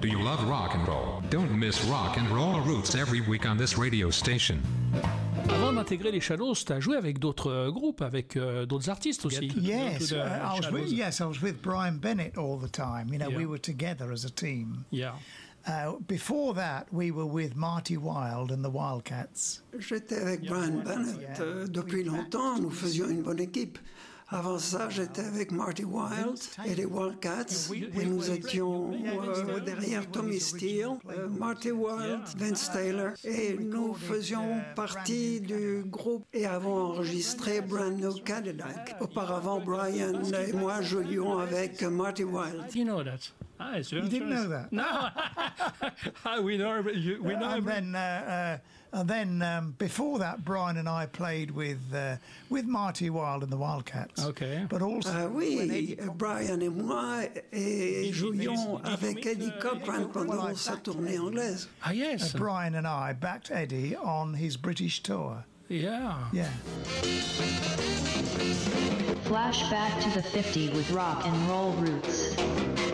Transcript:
Do you love rock and roll? Don't miss Rock and Roll Roots every week on this radio station. Avant d'intégrer les Shadows, tu as joué avec d'autres groupes, avec d'autres artistes aussi. Yes, I was with Brian Bennett all the time. You know, we were together as a team. Yeah. Before that, we were with Marty Wilde and the Wildcats. J'étais avec Brian Bennett depuis longtemps. Nous faisions une bonne équipe. Avant ça, j'étais avec Marty Wilde et les Wildcats et nous étions derrière Tommy Steele, Marty Wilde, Vince Taylor et nous faisions partie du groupe et avons enregistré Brand New Cadillac. Auparavant, Brian et moi jouions avec Marty Wilde. You know that? Ah, it's you didn't know that? No. we know. We know. And then before that, Brian and I played with Marty Wilde and the Wildcats. Okay. But also, oui, Brian et moi jouions avec Eddie Cochran pendant sa tournée anglaise. Ah yes. Brian and I backed Eddie on his British tour. Yeah. Yeah. Flashback to the 50 with Rock and Roll Roots.